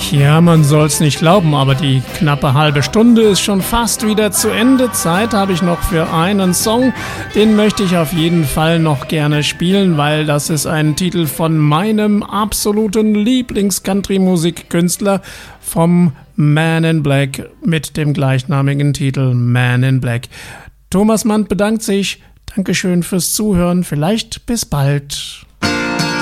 Ja, man soll's nicht glauben, aber die knappe halbe Stunde ist schon fast wieder zu Ende. Zeit habe ich noch für einen Song. Den möchte ich auf jeden Fall noch gerne spielen, weil das ist ein Titel von meinem absoluten Lieblings-Country-Musikkünstler, vom Man in Black mit dem gleichnamigen Titel Man in Black. Thomas Mann bedankt sich. Dankeschön fürs Zuhören. Vielleicht bis bald.